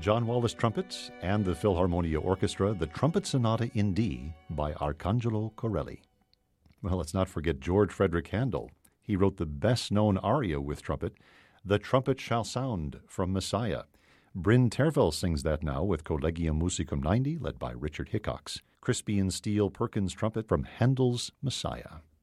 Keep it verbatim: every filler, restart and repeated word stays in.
John Wallace trumpets and the Philharmonia Orchestra, the Trumpet Sonata in D by Arcangelo Corelli. Well, let's not forget George Frederick Handel. He wrote the best-known aria with trumpet, The Trumpet Shall Sound from Messiah. Bryn Terfel sings that now with Collegium Musicum ninety, led by Richard Hickox. Crispy and Steel Perkins trumpet from Handel's Messiah.